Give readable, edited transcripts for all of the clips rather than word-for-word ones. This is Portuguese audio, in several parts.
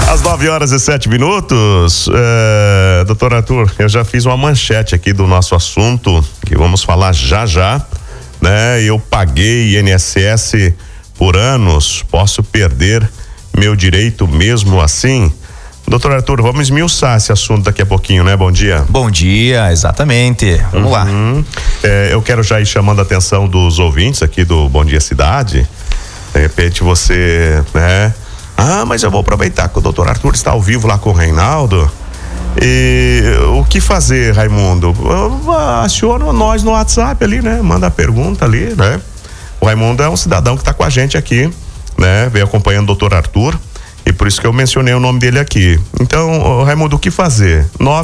Às 9h07. Doutor Arthur, eu já fiz uma manchete aqui do nosso assunto, que vamos falar já, né? Eu paguei INSS por anos, posso perder meu direito mesmo assim? Doutor Arthur, vamos esmiuçar esse assunto daqui a pouquinho, né? Bom dia. Bom dia, exatamente. Vamos lá. Eu quero já ir chamando a atenção dos ouvintes aqui do Bom Dia Cidade. De repente você, né? Mas eu vou aproveitar que o doutor Arthur está ao vivo lá com o Reinaldo. E o que fazer, Raimundo? Aciona nós no WhatsApp ali, né? Manda a pergunta ali, né? O Raimundo é um cidadão que está com a gente aqui, né? Vem acompanhando o doutor Arthur. E por isso que eu mencionei o nome dele aqui. Então, Raimundo, o que fazer?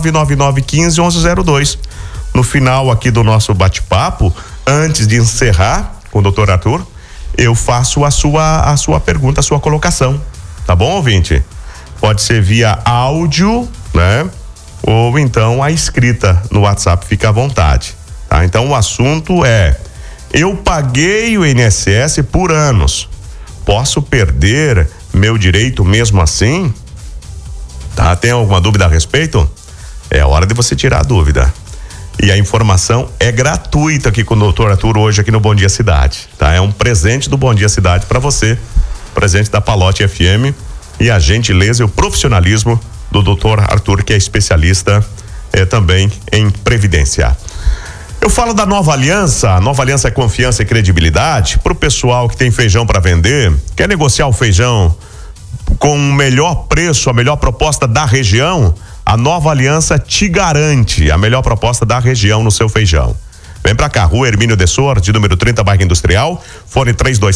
99915-1102. No final aqui do nosso bate-papo, antes de encerrar com o doutor Arthur, eu faço a sua pergunta, a sua colocação. Tá bom, ouvinte? Pode ser via áudio, né? Ou então a escrita no WhatsApp, fica à vontade. Tá? Então o assunto é: eu paguei o INSS por anos. Posso perder meu direito mesmo assim? Tá? Tem alguma dúvida a respeito? É hora de você tirar a dúvida. E a informação é gratuita aqui com o doutor Arthur hoje aqui no Bom Dia Cidade, tá? É um presente do Bom Dia Cidade para você, presente da Palote FM, e a gentileza e o profissionalismo do doutor Arthur, que é especialista também em previdência. Eu falo da Nova Aliança. A Nova Aliança é confiança e credibilidade pro pessoal que tem feijão para vender, quer negociar o feijão com o melhor preço, a melhor proposta da região. A Nova Aliança te garante a melhor proposta da região no seu feijão. Vem pra cá, Rua Hermínio de Sordi, número 30, bairro Industrial, fone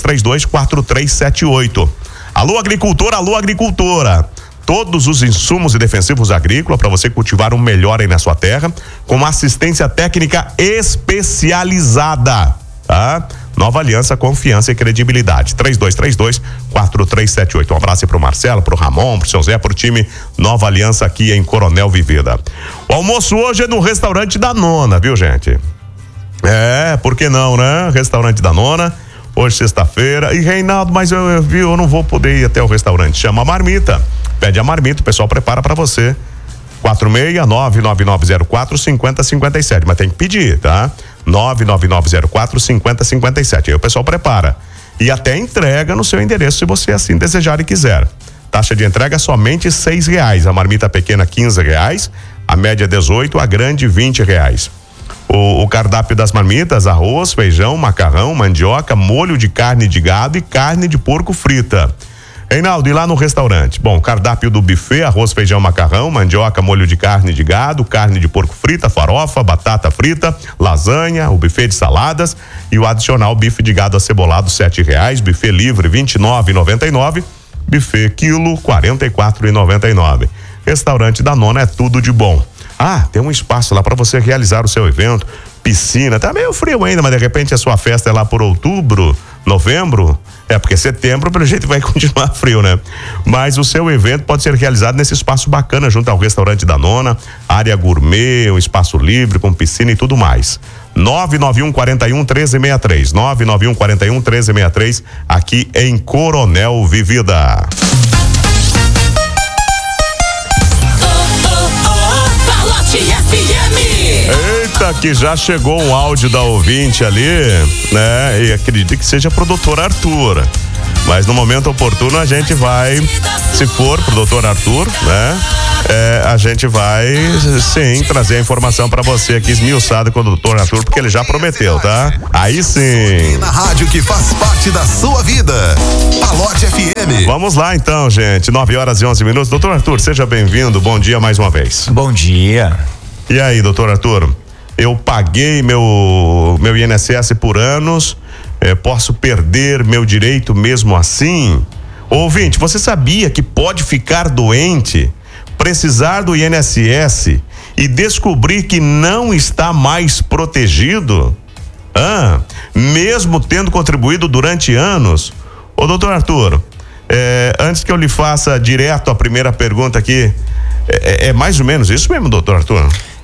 3232-4378. Alô, agricultor, alô, agricultora. Todos os insumos e defensivos agrícolas para você cultivar o melhor aí na sua terra, com assistência técnica especializada, tá? Nova Aliança, confiança e credibilidade. 3232-4378. Um abraço aí pro Marcelo, pro Ramon, pro seu Zé, pro time Nova Aliança aqui em Coronel Vivida. O almoço hoje é no restaurante da Nona, viu, gente? Por que não, né? Restaurante da Nona, hoje sexta-feira. E Reinaldo, mas eu não vou poder ir até o restaurante. Chama a marmita. Pede a marmita, o pessoal prepara pra você. 469-9904-5057. Mas tem que pedir, tá? 99904-5057. Aí o pessoal prepara. E até entrega no seu endereço, se você assim desejar e quiser. Taxa de entrega somente R$6. A marmita pequena R$15. A média R$18, a grande R$20. O cardápio das marmitas: arroz, feijão, macarrão, mandioca, molho de carne de gado e carne de porco frita. Reinaldo, e lá no restaurante? Bom, cardápio do buffet: arroz, feijão, macarrão, mandioca, molho de carne de gado, carne de porco frita, farofa, batata frita, lasanha, o buffet de saladas e o adicional bife de gado acebolado R$7, buffet livre R$29,99, buffet quilo R$44,99. Restaurante da Nona é tudo de bom. Tem um espaço lá para você realizar o seu evento, piscina, tá meio frio ainda, mas de repente a sua festa é lá por outubro, novembro, porque setembro pelo jeito vai continuar frio, né? Mas o seu evento pode ser realizado nesse espaço bacana junto ao restaurante da Nona, área gourmet, um espaço livre com piscina e tudo mais. 99141-1363, 99141-1363, aqui em Coronel Vivida. Eita, que já chegou um áudio da ouvinte ali, né? E acredito que seja pro doutor Arthur. Mas no momento oportuno a gente vai, se for pro doutor Arthur, né? A gente vai, sim, trazer a informação pra você aqui esmiuçada com o doutor Arthur, porque ele já prometeu, tá? Aí sim. Na rádio que faz parte da sua vida. Palote FM. Vamos lá então, gente. 9h11. Doutor Arthur, seja bem-vindo. Bom dia mais uma vez. Bom dia. E aí, doutor Arthur? Eu paguei meu INSS por anos, posso perder meu direito mesmo assim? Ouvinte, você sabia que pode ficar doente, precisar do INSS e descobrir que não está mais protegido? Mesmo tendo contribuído durante anos? Ô, doutor Arthur, antes que eu lhe faça direto a primeira pergunta aqui, é mais ou menos isso mesmo, doutor Arthur?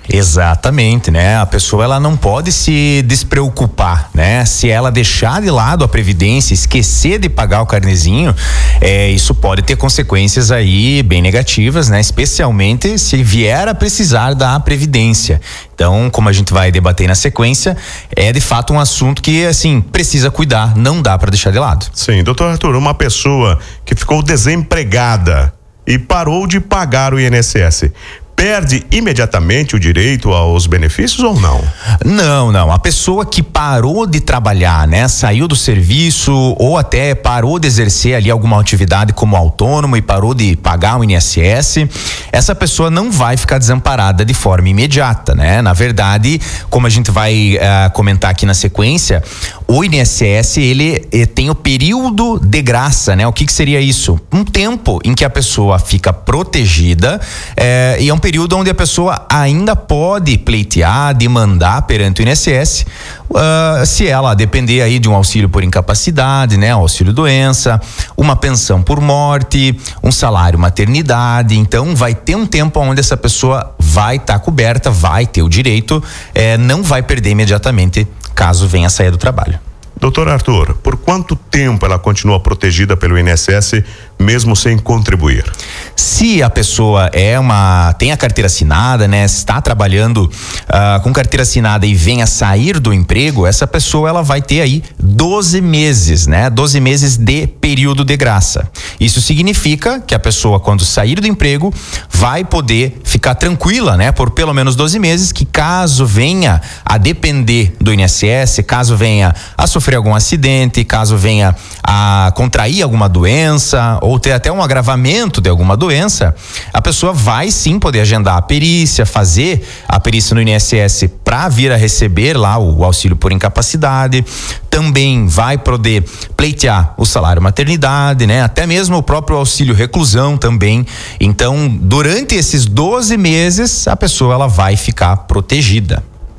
Exatamente, né? A pessoa ela não pode se despreocupar, né? Se ela deixar de lado a previdência, esquecer de pagar o carnezinho, isso pode ter consequências aí bem negativas, né? Especialmente se vier a precisar da previdência. Então, como a gente vai debater na sequência, é de fato um assunto que, assim, precisa cuidar, não dá para deixar de lado. Sim, doutor Arthur, uma pessoa que ficou desempregada e parou de pagar o INSS, perde imediatamente o direito aos benefícios ou não? Não. A pessoa que parou de trabalhar, né? Saiu do serviço ou até parou de exercer ali alguma atividade como autônomo e parou de pagar o INSS, essa pessoa não vai ficar desamparada de forma imediata, né? Na verdade, como a gente vai comentar aqui na sequência, o INSS, ele tem o período de graça, né? O que seria isso? Um tempo em que a pessoa fica protegida e é um período onde a pessoa ainda pode pleitear, demandar perante o INSS, se ela depender aí de um auxílio por incapacidade, né? Auxílio doença, uma pensão por morte, um salário maternidade. Então vai ter um tempo onde essa pessoa vai estar coberta, vai ter o direito, não vai perder imediatamente caso venha a sair do trabalho. Doutor Arthur, por quanto tempo ela continua protegida pelo INSS mesmo sem contribuir? Se a pessoa tem a carteira assinada, né? Está trabalhando com carteira assinada e vem a sair do emprego, essa pessoa ela vai ter aí 12 meses, né? 12 meses de período de graça. Isso significa que a pessoa, quando sair do emprego, vai poder ficar tranquila, né? Por pelo menos 12 meses, que caso venha a depender do INSS, caso venha a sofrer algum acidente, caso venha a contrair alguma doença ou ter até um agravamento de alguma doença, a pessoa vai sim poder agendar a perícia, fazer a perícia no INSS para vir a receber lá o auxílio por incapacidade. Também vai poder pleitear o salário maternidade, né? Até mesmo o próprio auxílio reclusão também. Então, durante esses 12 meses, a pessoa ela vai ficar protegida.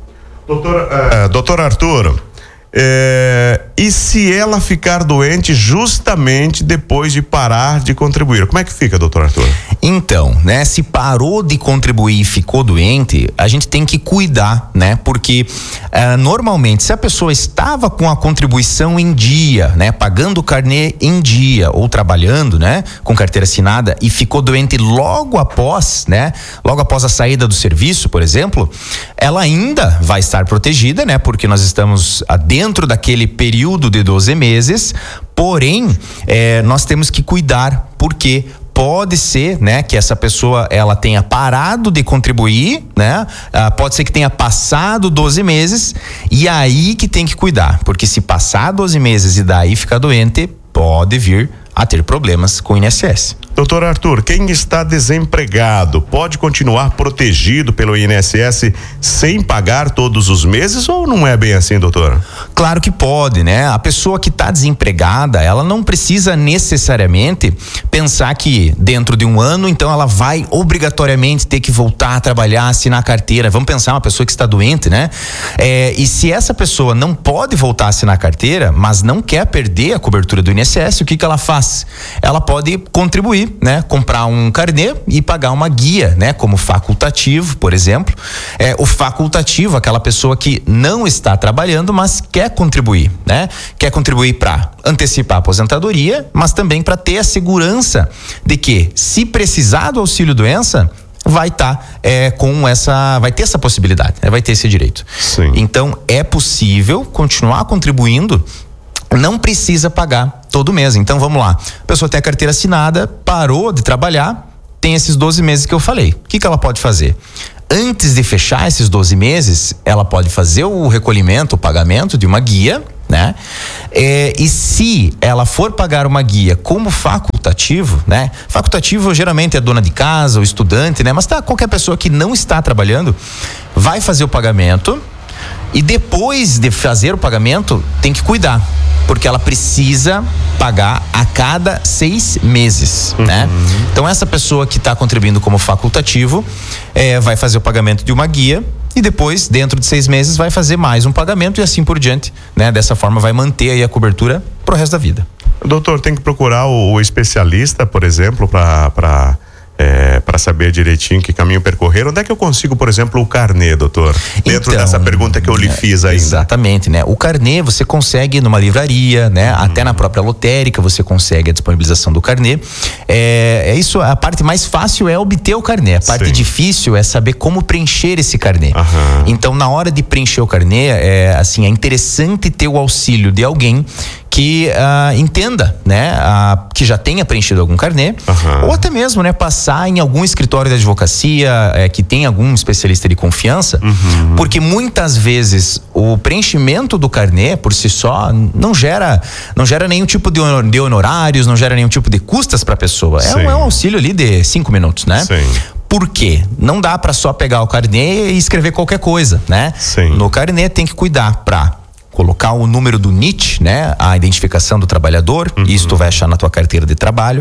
Doutor Arthur, e se ela ficar doente justamente depois de parar de contribuir, como é que fica, doutor Arthur? Então, né, se parou de contribuir e ficou doente, a gente tem que cuidar, né? Porque normalmente, se a pessoa estava com a contribuição em dia, né, pagando o carnê em dia ou trabalhando, né, com carteira assinada e ficou doente logo após, né, logo após a saída do serviço, por exemplo, ela ainda vai estar protegida, né? Porque nós estamos dentro daquele período de 12 meses, porém, nós temos que cuidar, porque pode ser, né, que essa pessoa ela tenha parado de contribuir, né? Pode ser que tenha passado 12 meses e aí que tem que cuidar, porque se passar 12 meses e daí ficar doente, pode vir a ter problemas com o INSS. Doutor Arthur, quem está desempregado pode continuar protegido pelo INSS sem pagar todos os meses ou não é bem assim, doutor? Claro que pode, né? A pessoa que está desempregada, ela não precisa necessariamente pensar que dentro de um ano, então ela vai obrigatoriamente ter que voltar a trabalhar, assinar carteira. Vamos pensar uma pessoa que está doente, né? E se essa pessoa não pode voltar a assinar carteira, mas não quer perder a cobertura do INSS, o que ela faz? Ela pode contribuir, né? Comprar um carnê e pagar uma guia, né? Como facultativo, por exemplo. O facultativo, aquela pessoa que não está trabalhando, mas quer contribuir, né? Quer contribuir para antecipar a aposentadoria, mas também para ter a segurança de que, se precisar do auxílio doença, vai estar vai ter essa possibilidade, né? Vai ter esse direito. Sim. Então é possível continuar contribuindo, não precisa pagar todo mês. Então vamos lá, a pessoa tem a carteira assinada, parou de trabalhar, tem esses 12 meses que eu falei. O que ela pode fazer? Antes de fechar esses 12 meses, ela pode fazer o recolhimento, o pagamento de uma guia, né? E se ela for pagar uma guia como facultativo, né? Facultativo geralmente é dona de casa, ou estudante, né? Mas qualquer pessoa que não está trabalhando vai fazer o pagamento e depois de fazer o pagamento tem que cuidar, porque ela precisa pagar a cada 6 meses, né? Então essa pessoa que está contribuindo como facultativo vai fazer o pagamento de uma guia e depois, dentro de 6 meses, vai fazer mais um pagamento e assim por diante, né? Dessa forma vai manter aí a cobertura pro resto da vida. Doutor, tem que procurar o especialista, por exemplo, para para saber direitinho que caminho percorrer. Onde é que eu consigo, por exemplo, o carnê, doutor? Dentro dessa pergunta que eu lhe fiz ainda. Exatamente, né? O carnê você consegue numa livraria, né? Até na própria lotérica você consegue a disponibilização do carnê. É isso, a parte mais fácil é obter o carnê. A parte difícil é saber como preencher esse carnê. Então, na hora de preencher o carnê, é interessante ter o auxílio de alguém que entenda, né, que já tenha preenchido algum carnê, ou até mesmo, né, passar em algum escritório de advocacia que tem algum especialista de confiança, porque muitas vezes o preenchimento do carnê por si só não gera nenhum tipo de honorários, não gera nenhum tipo de custas para a pessoa. É um auxílio ali de 5 minutos, né? Por quê? Não dá para só pegar o carnê e escrever qualquer coisa, né? No carnê tem que cuidar para colocar o número do NIT, né? A identificação do trabalhador, isso tu vai achar na tua carteira de trabalho,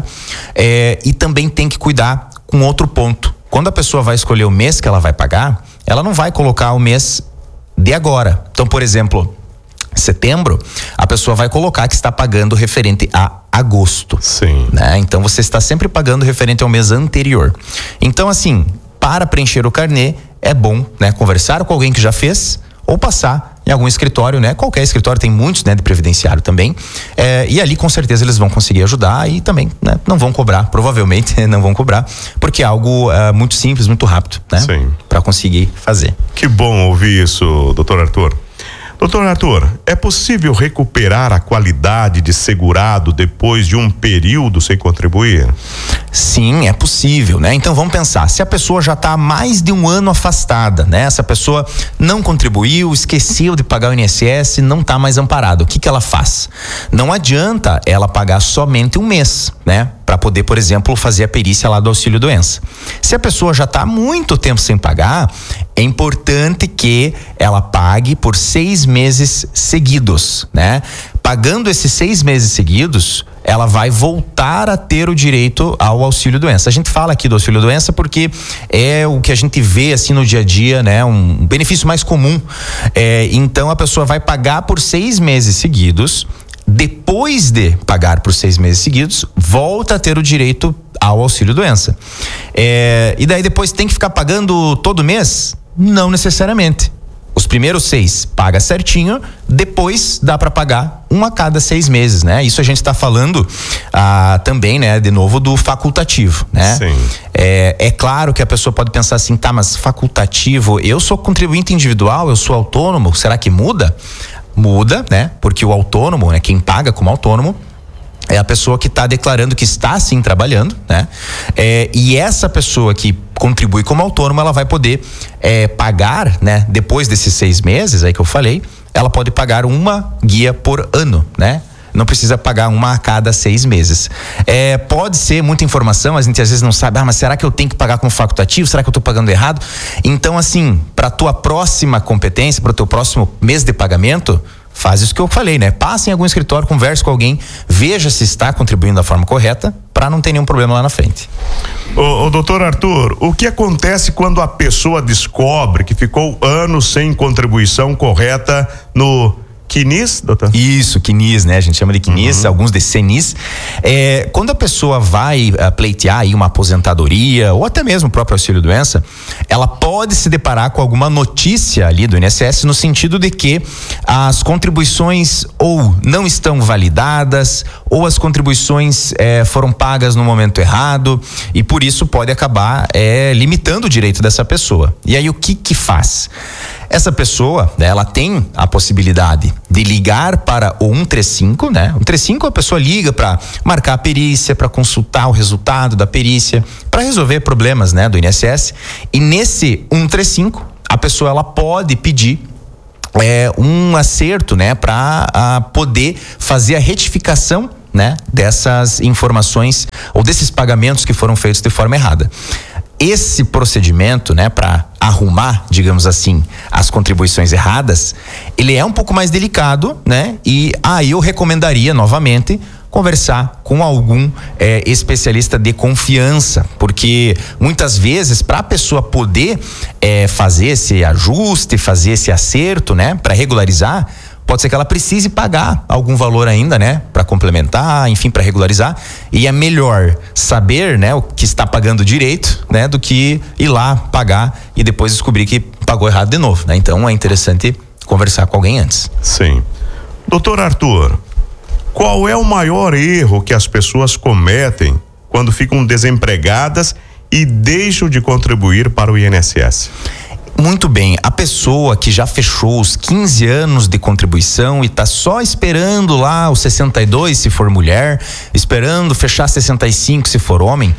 e também tem que cuidar com outro ponto. Quando a pessoa vai escolher o mês que ela vai pagar, ela não vai colocar o mês de agora. Então, por exemplo, setembro, a pessoa vai colocar que está pagando referente a agosto. Né? Então, você está sempre pagando referente ao mês anterior. Então, assim, para preencher o carnê, é bom, né, conversar com alguém que já fez ou passar em algum escritório, né? Qualquer escritório, tem muitos, né, de previdenciário também. E ali com certeza eles vão conseguir ajudar e também, né, não vão cobrar, provavelmente não vão cobrar, porque é algo muito simples, muito rápido, né? Para conseguir fazer. Que bom ouvir isso, doutor Arthur. Doutor Arthur, é possível recuperar a qualidade de segurado depois de um período sem contribuir? Sim, é possível, né? Então vamos pensar, se a pessoa já está há mais de um ano afastada, né? Essa pessoa não contribuiu, esqueceu de pagar o INSS, não está mais amparada. O que ela faz? Não adianta ela pagar somente um mês, né? Para poder, por exemplo, fazer a perícia lá do auxílio doença. Se a pessoa já está há muito tempo sem pagar, é importante que ela pague por 6 meses seguidos, né? Pagando esses 6 meses seguidos, ela vai voltar a ter o direito ao auxílio doença. A gente fala aqui do auxílio doença porque é o que a gente vê assim no dia a dia, né? Um benefício mais comum. Então a pessoa vai pagar por 6 meses seguidos. Depois de pagar por 6 meses seguidos, volta a ter o direito ao auxílio doença. E daí depois tem que ficar pagando todo mês? Não necessariamente. Os primeiros 6 paga certinho, depois dá para pagar a cada 6 meses, né? Isso a gente está falando também, né? De novo, do facultativo, né? É claro que a pessoa pode pensar assim, tá, mas facultativo, eu sou contribuinte individual, eu sou autônomo, será que muda? Muda, né? Porque o autônomo, né? Quem paga como autônomo é a pessoa que está declarando que está sim trabalhando, né? E essa pessoa que contribui como autônomo, ela vai poder pagar, né? Depois desses 6 meses aí que eu falei, ela pode pagar uma guia por ano, né? Não precisa pagar uma a cada 6 meses. Pode ser muita informação, a gente às vezes não sabe, mas será que eu tenho que pagar como facultativo? Será que eu estou pagando errado? Então, assim, para tua próxima competência, para o teu próximo mês de pagamento, faz isso que eu falei, né? Passa em algum escritório, converse com alguém, veja se está contribuindo da forma correta, para não ter nenhum problema lá na frente. Ô doutor Arthur, o que acontece quando a pessoa descobre que ficou anos sem contribuição correta no CNIS, doutor? Isso, CNIS, né? A gente chama de CNIS, alguns de CNIS. Quando a pessoa vai pleitear aí uma aposentadoria ou até mesmo o próprio auxílio doença, ela pode se deparar com alguma notícia ali do INSS no sentido de que as contribuições ou não estão validadas ou as contribuições foram pagas no momento errado e por isso pode acabar limitando o direito dessa pessoa. E aí o que faz? Essa pessoa, né, ela tem a possibilidade de ligar para o 135, né? 135 a pessoa liga para marcar a perícia, para consultar o resultado da perícia, para resolver problemas, né, do INSS. E nesse 135, a pessoa ela pode pedir um acerto, né, para poder fazer a retificação, né, dessas informações ou desses pagamentos que foram feitos de forma errada. Esse procedimento, né, para arrumar, digamos assim, as contribuições erradas, ele é um pouco mais delicado, né? E aí eu recomendaria novamente conversar com algum especialista de confiança, porque muitas vezes para a pessoa poder fazer esse ajuste, fazer esse acerto, né, para regularizar, pode ser que ela precise pagar algum valor ainda, né, para complementar, enfim, para regularizar, e é melhor saber, né, o que está pagando direito, né, do que ir lá pagar e depois descobrir que pagou errado de novo, né? Então é interessante conversar com alguém antes. Sim. Doutor Arthur, qual é o maior erro que as pessoas cometem quando ficam desempregadas e deixam de contribuir para o INSS? Muito bem, a pessoa que já fechou os 15 anos de contribuição e tá só esperando lá os 62 se for mulher, esperando fechar 65 se for homem,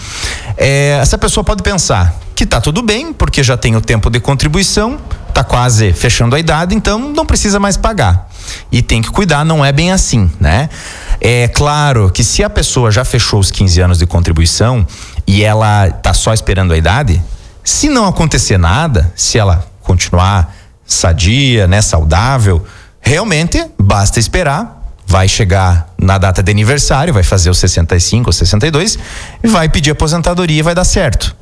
essa pessoa pode pensar que tá tudo bem, porque já tem o tempo de contribuição, tá quase fechando a idade, então não precisa mais pagar. E tem que cuidar, não é bem assim, né? É claro que se a pessoa já fechou os 15 anos de contribuição e ela tá só esperando a idade, se não acontecer nada, se ela continuar sadia, né, saudável, realmente basta esperar, vai chegar na data de aniversário, vai fazer os 65 ou 62 e vai pedir aposentadoria e vai dar certo.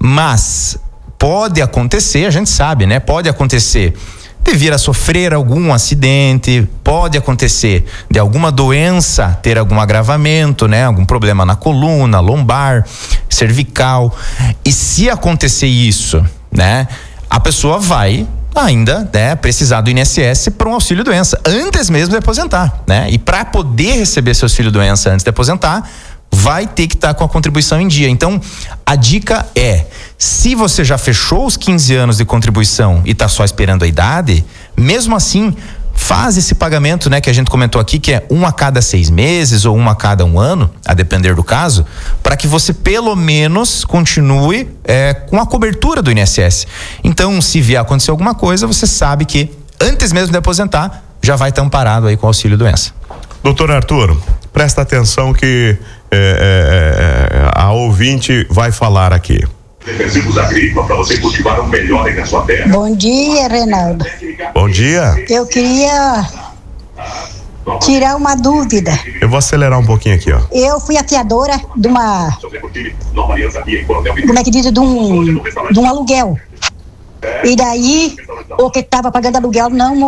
Mas pode acontecer, a gente sabe, né? Pode acontecer de vir a sofrer algum acidente, pode acontecer de alguma doença ter algum agravamento, né? Algum problema na coluna, lombar, cervical. E se acontecer isso, né? A pessoa vai ainda, né, precisar do INSS para um auxílio doença antes mesmo de aposentar, né? E para poder receber seu auxílio doença antes de aposentar, vai ter que estar com a contribuição em dia. Então, a dica é: se você já fechou os 15 anos de contribuição e está só esperando a idade, mesmo assim, faz esse pagamento, né, que a gente comentou aqui, que é 1 a cada 6 meses ou 1 a cada 1 ano, a depender do caso, para que você pelo menos continue com a cobertura do INSS. Então, se vier acontecer alguma coisa, você sabe que antes mesmo de aposentar, já vai estar amparado aí com o auxílio doença. Doutor Arthur, presta atenção que a ouvinte vai falar aqui. Defensivos agrícolas para você cultivar o melhor aí na sua terra. Bom dia, Reinaldo. Bom dia. Eu queria tirar uma dúvida. Eu vou acelerar um pouquinho aqui, ó. Eu fui a fiadora de uma, como é que diz, de um aluguel. E daí, o que estava pagando aluguel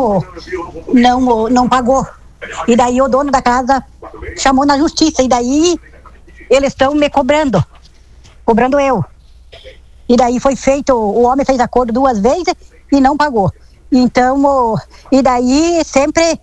não pagou. E daí o dono da casa chamou na justiça. E daí eles estão me cobrando eu. E daí foi feito, o homem fez acordo 2 vezes e não pagou. Então, e daí sempre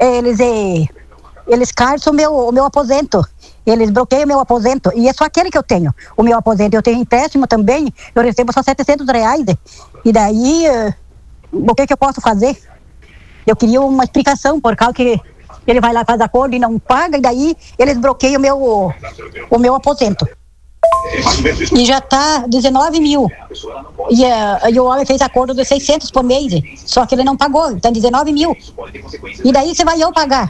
eles carçam o meu aposento. Eles bloqueiam o meu aposento. E é só aquele que eu tenho. O meu aposento eu tenho empréstimo também. Eu recebo só R$700. E daí, o que eu posso fazer? Eu queria uma explicação, por causa que ele vai lá, faz acordo e não paga. E daí eles bloqueiam o meu aposento. E já tá 19 mil. E o homem fez acordo de 600 por mês. Só que ele não pagou, então 19 mil. E daí você vai eu pagar.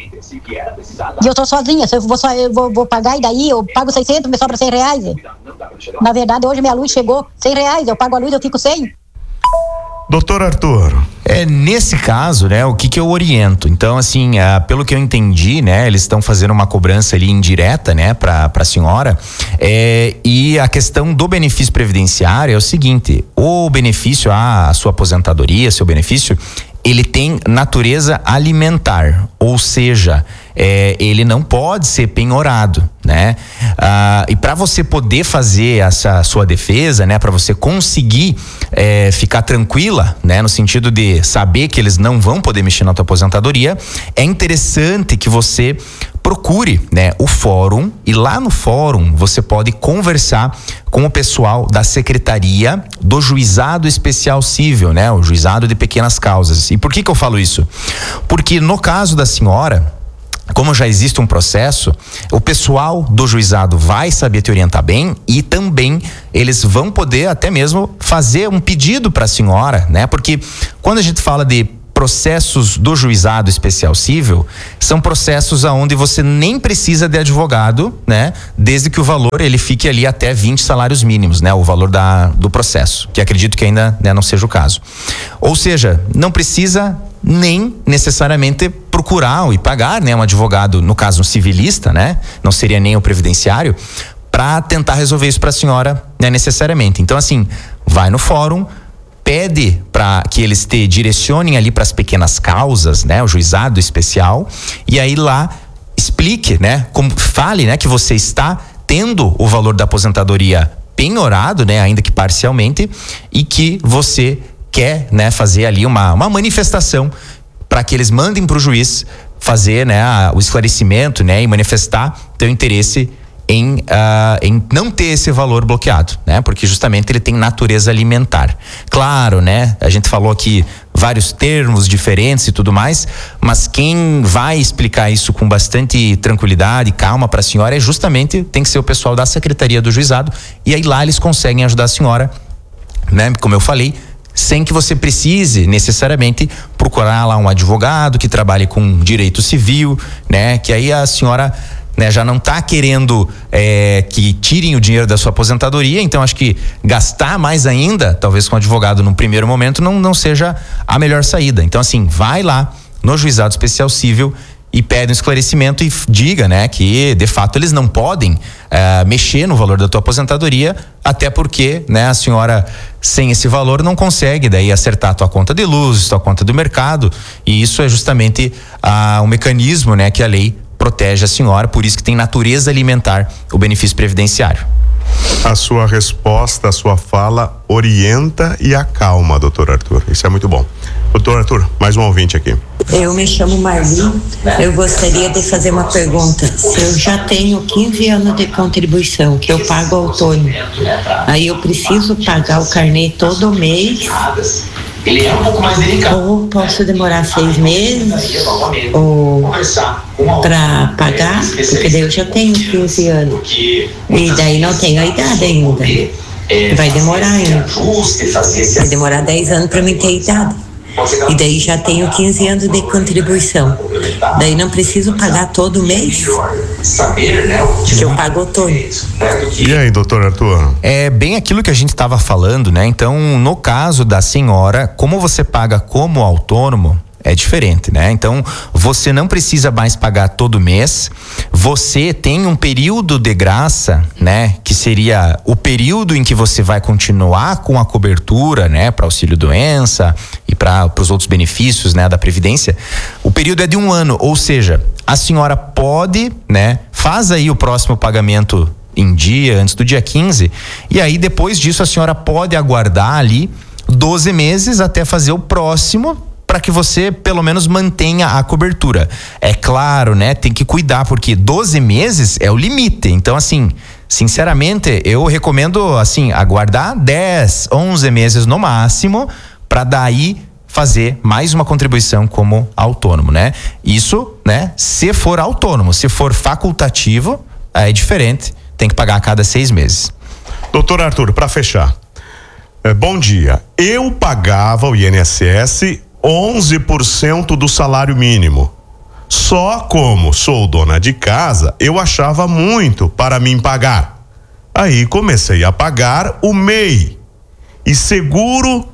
E eu tô sozinha, se eu vou pagar, e daí eu pago 600, me sobra R$100. Na verdade, hoje minha luz chegou R$100, eu pago a luz, eu fico sem. Doutor Arthur. Nesse caso, né, o que eu oriento? Então, assim, pelo que eu entendi, né, eles estão fazendo uma cobrança ali indireta, né, pra senhora, e a questão do benefício previdenciário é o seguinte: o benefício, a sua aposentadoria, seu benefício, ele tem natureza alimentar, ou seja, ele não pode ser penhorado, né? E para você poder fazer essa sua defesa, né? Para você conseguir ficar tranquila, né? No sentido de saber que eles não vão poder mexer na tua aposentadoria, é interessante que você procure, né, o fórum, e lá no fórum você pode conversar com o pessoal da Secretaria do Juizado Especial Cível, né? O Juizado de Pequenas Causas. E por que eu falo isso? Porque no caso da senhora, como já existe um processo, o pessoal do juizado vai saber te orientar bem, e também eles vão poder até mesmo fazer um pedido para a senhora, né? Porque quando a gente fala de processos do Juizado Especial Cível, são processos aonde você nem precisa de advogado, né? Desde que o valor ele fique ali até 20 salários mínimos, né? O valor do processo, que acredito que ainda, né, não seja o caso. Ou seja, não precisa nem necessariamente procurar e pagar, né, um advogado, no caso um civilista, né? Não seria nem o previdenciário, para tentar resolver isso para a senhora, né, necessariamente. Então, assim, vai no fórum, pede para que eles te direcionem ali para as pequenas causas, né? O juizado especial, e aí lá explique, né? Fale, né? Que você está tendo o valor da aposentadoria penhorado, né? Ainda que parcialmente, e que você quer, né? Fazer ali uma manifestação para que eles mandem para o juiz fazer, né? O esclarecimento, né? E manifestar teu interesse em não ter esse valor bloqueado, né? Porque justamente ele tem natureza alimentar. Claro, né? A gente falou aqui vários termos diferentes e tudo mais, mas quem vai explicar isso com bastante tranquilidade e calma para a senhora tem que ser o pessoal da Secretaria do Juizado, e aí lá eles conseguem ajudar a senhora, né? Como eu falei, sem que você precise necessariamente procurar lá um advogado que trabalhe com direito civil, né? Que aí a senhora, né, já não está querendo que tirem o dinheiro da sua aposentadoria, então acho que gastar mais ainda, talvez com advogado no primeiro momento, não seja a melhor saída. Então, assim, vai lá no Juizado Especial Cível e pede um esclarecimento e diga, né, que de fato eles não podem mexer no valor da tua aposentadoria, até porque, né, a senhora sem esse valor não consegue daí acertar a tua conta de luz, tua conta do mercado, e isso é justamente um mecanismo, né, que a lei protege a senhora, por isso que tem natureza alimentar o benefício previdenciário. A sua resposta, a sua fala orienta e acalma, doutor Arthur. Isso é muito bom. Doutor Arthur, mais um ouvinte aqui. Eu me chamo Marli. Eu gostaria de fazer uma pergunta. Se eu já tenho 15 anos de contribuição que eu pago autônomo, aí eu preciso pagar o carnê todo mês? Ele é um pouco mais delicado. Ou posso demorar 6 meses ou para pagar, porque daí eu já tenho 15 anos e daí não tenho a idade ainda. Vai demorar ainda. Vai demorar 10 anos para mim ter idade. E daí já tenho 15 anos de contribuição. Daí não preciso pagar todo mês, que eu pago autônomo. E aí, doutor Arthur? É bem aquilo que a gente estava falando, né? Então, no caso da senhora, como você paga como autônomo, é diferente, né? Então, você não precisa mais pagar todo mês. Você tem um período de graça, né? Que seria o período em que você vai continuar com a cobertura, né? Para auxílio doença e para os outros benefícios, né? Da Previdência. O período é de 1 ano, ou seja, a senhora pode, né? Faz aí o próximo pagamento em dia, antes do dia 15, e aí depois disso a senhora pode aguardar ali 12 meses até fazer o próximo, para que você pelo menos mantenha a cobertura. É claro, né? Tem que cuidar, porque 12 meses é o limite. Então, assim, sinceramente, eu recomendo, assim, aguardar 10, 11 meses no máximo, para daí fazer mais uma contribuição como autônomo, né? Isso, né? Se for autônomo. Se for facultativo, é diferente. Tem que pagar a cada 6 meses. Doutor Arthur, para fechar. Bom dia. Eu pagava o INSS 11% do salário mínimo. Só como sou dona de casa, eu achava muito para mim pagar. Aí comecei a pagar o MEI e seguro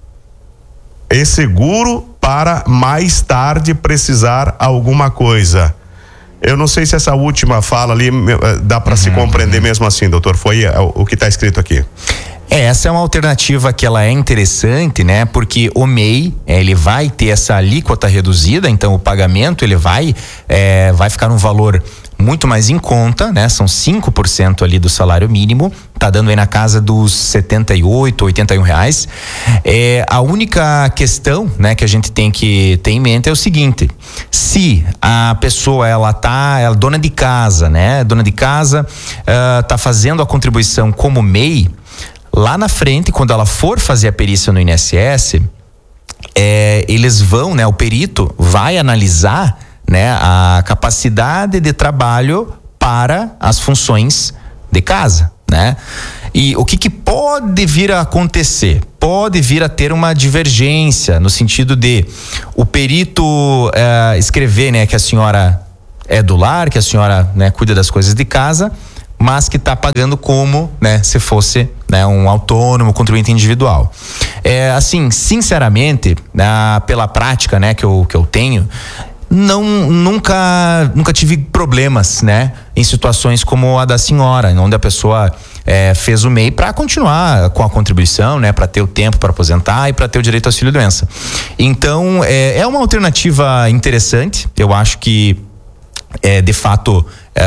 para mais tarde precisar alguma coisa. Eu não sei se essa última fala ali dá para se compreender mesmo assim, doutor. Foi o que está escrito aqui. Essa é uma alternativa que ela é interessante, né? Porque o MEI, ele vai ter essa alíquota reduzida, então o pagamento ele vai ficar um valor muito mais em conta, né? São 5% ali do salário mínimo, tá dando aí na casa dos 78, 81 reais. A única questão, né, que a gente tem que ter em mente é o seguinte: se a pessoa ela é dona de casa, né? Dona de casa, tá fazendo a contribuição como MEI, lá na frente, quando ela for fazer a perícia no INSS, eles vão, né? O perito vai analisar, né? A capacidade de trabalho para as funções de casa, né? E o que pode vir a acontecer? Pode vir a ter uma divergência no sentido de o perito escrever, né? Que a senhora é do lar, que a senhora, né, cuida das coisas de casa, mas que está pagando como, né, se fosse, né, um autônomo, contribuinte individual. Assim, sinceramente, pela prática, né, que eu tenho, nunca tive problemas, né? Em situações como a da senhora, onde a pessoa fez o MEI para continuar com a contribuição, né? Para ter o tempo para aposentar e para ter o direito ao auxílio-doença. Então, é uma alternativa interessante. Eu acho que de fato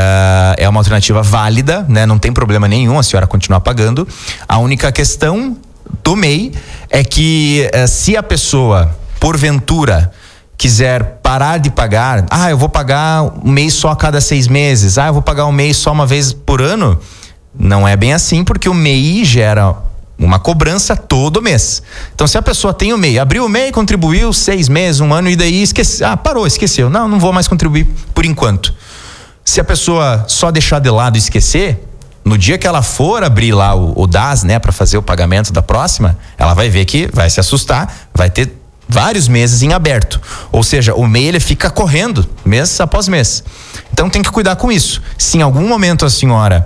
é uma alternativa válida, né? Não tem problema nenhum a senhora continuar pagando. A única questão do MEI é que se a pessoa, porventura, quiser parar de pagar, eu vou pagar um mês só a cada 6 meses, eu vou pagar um mês só uma vez por ano, não é bem assim, porque o MEI gera uma cobrança todo mês. Então, se a pessoa tem o MEI, abriu o MEI, contribuiu 6 meses, 1 ano e daí parou, esqueceu, não vou mais contribuir por enquanto. Se a pessoa só deixar de lado e esquecer, no dia que ela for abrir lá o DAS, né, para fazer o pagamento da próxima, ela vai ver que vai se assustar, vai ter vários meses em aberto. Ou seja, o MEI ele fica correndo mês após mês. Então tem que cuidar com isso. Se em algum momento a senhora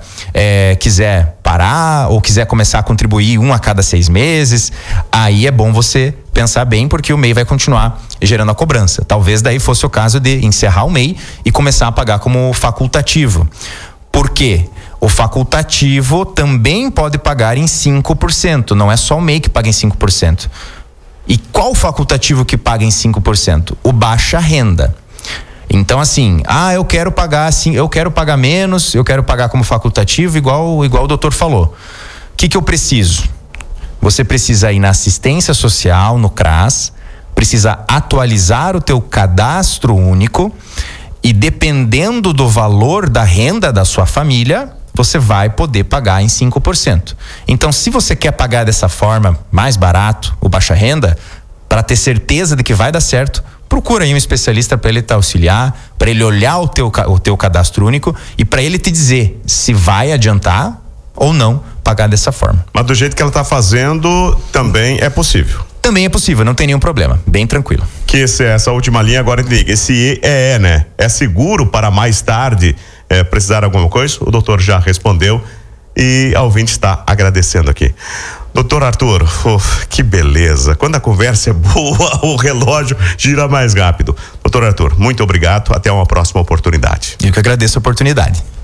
quiser parar ou quiser começar a contribuir 1 a cada 6 meses, aí é bom você pensar bem, porque o MEI vai continuar gerando a cobrança. Talvez daí fosse o caso de encerrar o MEI e começar a pagar como facultativo. Por quê? O facultativo também pode pagar em 5%, não é só o MEI que paga em 5%. E qual facultativo que paga em 5%? O baixa renda. Então, assim, eu quero pagar assim, eu quero pagar menos, eu quero pagar como facultativo, igual o doutor falou. O que eu preciso? Você precisa ir na assistência social, no CRAS, precisa atualizar o teu cadastro único e, dependendo do valor da renda da sua família, você vai poder pagar em 5%. Então, se você quer pagar dessa forma, mais barato, o baixa renda, para ter certeza de que vai dar certo, procura aí um especialista para ele te auxiliar, para ele olhar o teu cadastro único e para ele te dizer se vai adiantar ou não pagar dessa forma. Mas do jeito que ela está fazendo, também é possível. Também é possível, não tem nenhum problema, bem tranquilo. Que essa última linha agora, esse né? É seguro para mais tarde precisar de alguma coisa? O doutor já respondeu e a ouvinte está agradecendo aqui. Doutor Arthur, que beleza. Quando a conversa é boa, o relógio gira mais rápido. Doutor Arthur, muito obrigado. Até uma próxima oportunidade. Eu que agradeço a oportunidade.